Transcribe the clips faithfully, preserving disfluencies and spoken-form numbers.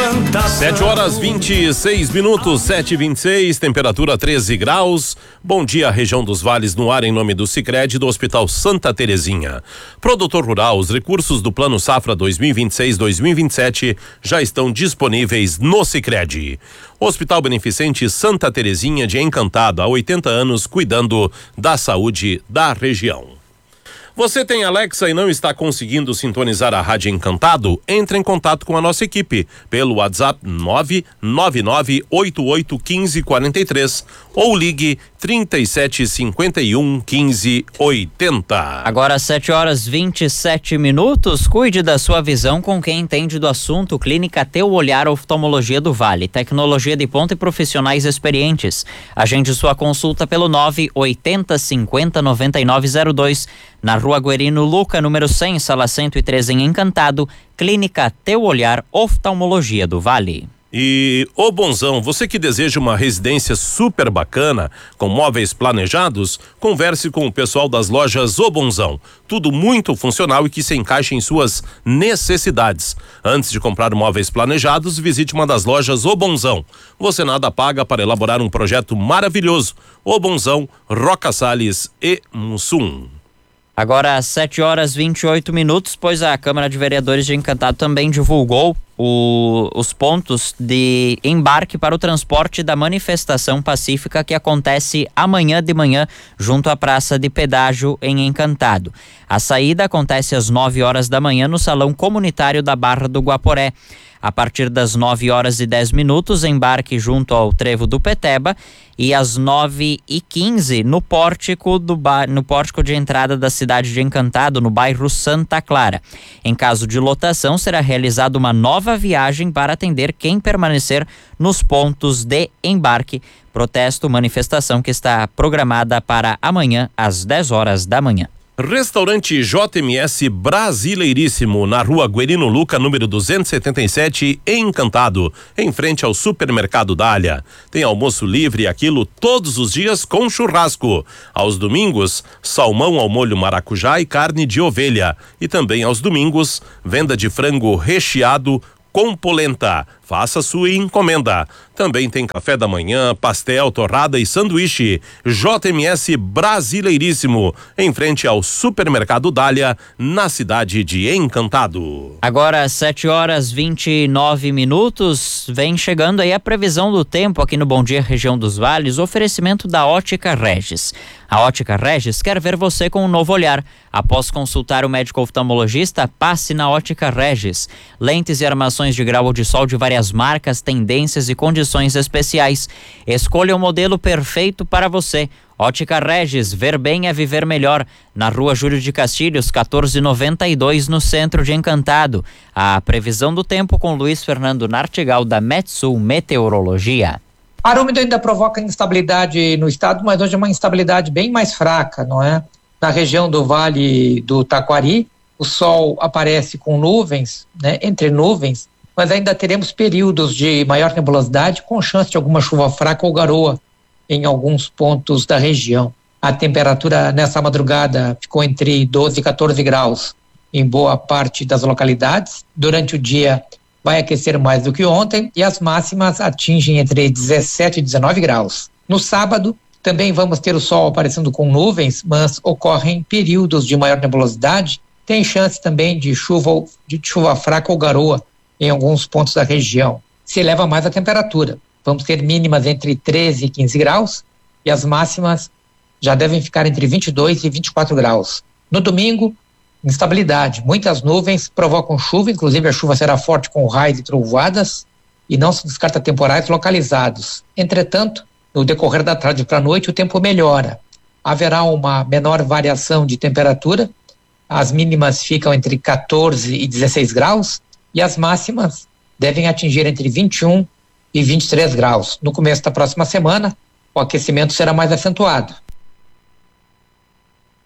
sete horas vinte e seis minutos, sete e vinte e seis, temperatura treze graus. Bom dia, região dos Vales no ar, em nome do Sicredi do Hospital Santa Terezinha. Produtor rural, os recursos do Plano Safra dois mil e vinte e seis, dois mil e vinte e sete já estão disponíveis no Sicredi. Hospital Beneficente Santa Terezinha de Encantado, há oitenta anos, cuidando da saúde da região. Você tem Alexa e não está conseguindo sintonizar a Rádio Encantado? Entre em contato com a nossa equipe pelo WhatsApp nove nove nove oito oito um cinco quatro três ou ligue trinta e sete cinquenta e um quinze oitenta. Agora sete horas vinte e sete minutos. Cuide da sua visão com quem entende do assunto. Clínica Teu Olhar Oftalmologia do Vale. Tecnologia de ponta e profissionais experientes. Agende sua consulta pelo nove oitenta cinquenta noventa e nove zero dois. Na Rua Guerino Luca, número cem, sala cento e treze em Encantado. Clínica Teu Olhar Oftalmologia do Vale. E, ô Bonzão, você que deseja uma residência super bacana, com móveis planejados, converse com o pessoal das lojas Ô Bonzão. Tudo muito funcional e que se encaixa em suas necessidades. Antes de comprar móveis planejados, visite uma das lojas Ô Bonzão. Você nada paga para elaborar um projeto maravilhoso. Ô Bonzão, Roca Salles e Mussum. Agora às sete horas vinte e oito minutos, pois a Câmara de Vereadores de Encantado também divulgou o, os pontos de embarque para o transporte da manifestação pacífica que acontece amanhã de manhã junto à Praça de Pedágio em Encantado. A saída acontece às nove horas da manhã no Salão Comunitário da Barra do Guaporé. A partir das nove horas e dez minutos, embarque junto ao Trevo do Peteba, e às nove e quinze no pórtico do ba... no pórtico de entrada da cidade de Encantado, no bairro Santa Clara. Em caso de lotação, será realizada uma nova viagem para atender quem permanecer nos pontos de embarque. Protesto, manifestação que está programada para amanhã às dez horas da manhã. Restaurante J M S Brasileiríssimo, na Rua Guerino Luca, número duzentos e setenta e sete, em Encantado, em frente ao Supermercado Dália. Tem almoço livre, aquilo todos os dias com churrasco. Aos domingos, salmão ao molho maracujá e carne de ovelha. E também aos domingos, venda de frango recheado com polenta. Faça sua encomenda. Também tem café da manhã, pastel, torrada e sanduíche. J M S Brasileiríssimo, em frente ao Supermercado Dália, na cidade de Encantado. Agora sete horas vinte e nove minutos, vem chegando aí a previsão do tempo aqui no Bom Dia Região dos Vales, oferecimento da Ótica Regis. A Ótica Regis quer ver você com um novo olhar. Após consultar o médico oftalmologista, passe na Ótica Regis. Lentes e armações de grau de sol de várias marcas, tendências e condições especiais. Escolha o modelo perfeito para você. Ótica Regis, ver bem é viver melhor. Na Rua Júlio de Castilhos, quatorze e noventa e dois, no centro de Encantado. A previsão do tempo com Luiz Fernando Nartigal, da Metsul Meteorologia. Ar úmido ainda provoca instabilidade no estado, mas hoje é uma instabilidade bem mais fraca, não é? Na região do Vale do Taquari, o sol aparece com nuvens, né? Entre nuvens, mas ainda teremos períodos de maior nebulosidade com chance de alguma chuva fraca ou garoa em alguns pontos da região. A temperatura nessa madrugada ficou entre doze e quatorze graus em boa parte das localidades. Durante o dia vai aquecer mais do que ontem e as máximas atingem entre dezessete e dezenove graus. No sábado também vamos ter o sol aparecendo com nuvens, mas ocorrem períodos de maior nebulosidade. Tem chance também de chuva, de chuva fraca ou garoa em alguns pontos da região. Se eleva mais a temperatura. Vamos ter mínimas entre treze e quinze graus e as máximas já devem ficar entre vinte e dois e vinte e quatro graus. No domingo, instabilidade. Muitas nuvens provocam chuva, inclusive a chuva será forte com raios e trovoadas e não se descarta temporais localizados. Entretanto, no decorrer da tarde para a noite, o tempo melhora. Haverá uma menor variação de temperatura. As mínimas ficam entre quatorze e dezesseis graus e as máximas devem atingir entre vinte e um e vinte e três graus. No começo da próxima semana, o aquecimento será mais acentuado.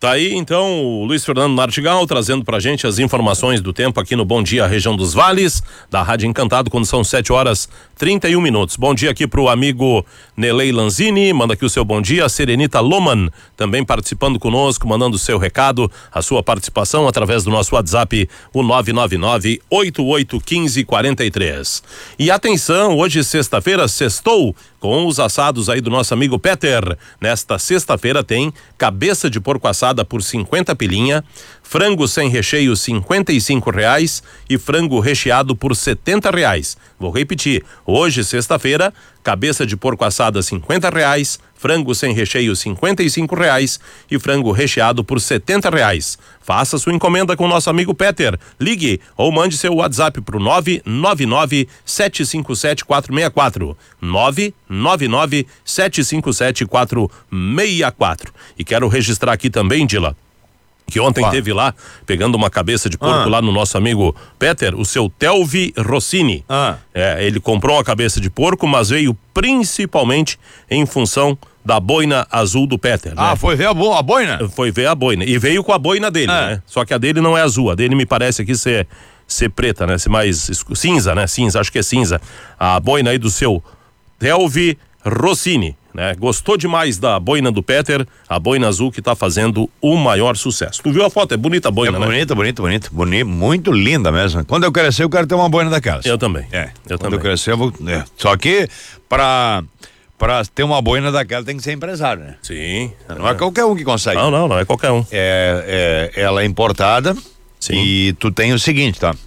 Tá aí então o Luiz Fernando Nartigal trazendo pra gente as informações do tempo aqui no Bom Dia Região dos Vales, da Rádio Encantado, quando são sete horas trinta e um minutos. Bom dia aqui pro amigo Nelei Lanzini, manda aqui o seu bom dia. A Serenita Loman também participando conosco, mandando o seu recado, a sua participação através do nosso WhatsApp, o nove nove nove, oito oito um cinco, quatro três. E atenção, hoje sexta-feira, sextou com os assados aí do nosso amigo Peter. Nesta sexta-feira tem cabeça de porco assada por cinquenta pilinha, frango sem recheio cinquenta e cinco reais e frango recheado por setenta reais. Vou repetir, hoje sexta-feira, cabeça de porco assada cinquenta reais, frango sem recheio cinquenta e cinco reais e frango recheado por setenta reais. Faça sua encomenda com o nosso amigo Peter. Ligue ou mande seu WhatsApp pro nove nove nove, sete cinco sete, quatro seis quatro. nove nove nove, sete cinco sete, quatro seis quatro. E quero registrar aqui também, Dila, que ontem Opa. teve lá, pegando uma cabeça de porco ah. lá no nosso amigo Peter, o seu Telvi Rossini. Ah. É, ele comprou uma cabeça de porco, mas veio principalmente em função da boina azul do Peter. Ah, né? Foi ver a, bo a boina? Foi ver a boina. E veio com a boina dele, é. né? Só que a dele não é azul, a dele me parece aqui ser, ser preta, né? Ser mais cinza, né? Cinza, acho que é cinza. A boina aí do seu Telvi Rossini. Né? Gostou demais da boina do Peter, a boina azul que tá fazendo o maior sucesso. Tu viu a foto? É bonita a boina, é né? Bonita, bonita, bonita, bonita, muito linda mesmo. Quando eu crescer, eu quero ter uma boina daquelas. Eu também. É, eu quando também. eu crescer, eu vou. É. Só que pra, pra ter uma boina daquela tem que ser empresário, né? Sim. Não é, é qualquer um que consegue. Não, não, não é qualquer um. É, é, ela é importada. Sim. E tu tem o seguinte, tá?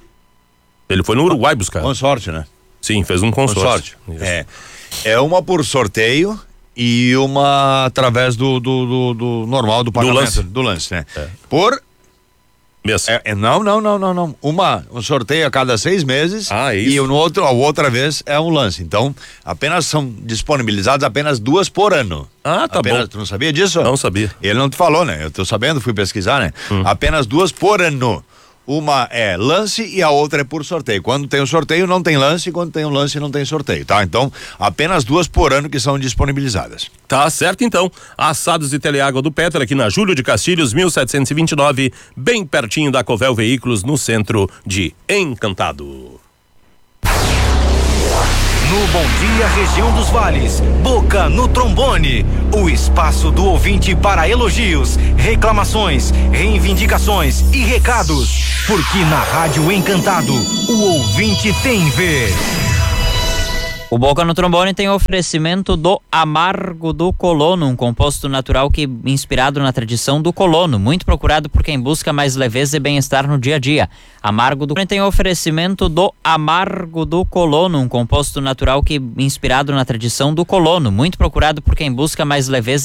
Ele foi no Uruguai buscar. Consórcio, né? Sim, fez um consórcio. consórcio. É. É uma por sorteio e uma através do, do, do, do normal do pagamento. Do lance. Do lance, né? É. Por... Mês. É, é, não, não, não, não, não. Uma, um sorteio a cada seis meses. Ah, é isso. E no outro, a outra vez é um lance. Então, apenas são disponibilizadas apenas duas por ano. Ah, tá apenas, bom. Tu não sabia disso? Não sabia. Ele não te falou, né? Eu tô sabendo, fui pesquisar, né? Hum. Apenas duas por ano. Uma é lance e a outra é por sorteio. Quando tem o sorteio não tem lance, quando tem o lance não tem sorteio, tá? Então, apenas duas por ano que são disponibilizadas. Tá certo então. Assados de Teleágua do Petra aqui na Júlio de Castilhos, mil setecentos e vinte e nove, bem pertinho da Covel Veículos, no centro de Encantado. No Bom Dia Região dos Vales, Boca no Trombone, o espaço do ouvinte para elogios, reclamações, reivindicações e recados, porque na Rádio Encantado, o ouvinte tem vez. O Boca no Trombone tem oferecimento do Amargo do Colono, um composto natural que inspirado na tradição do colono, muito procurado por quem busca mais leveza e bem-estar no dia a dia. Amargo do Colono tem oferecimento do Amargo do Colono, um composto natural que inspirado na tradição do colono, muito procurado por quem busca mais leveza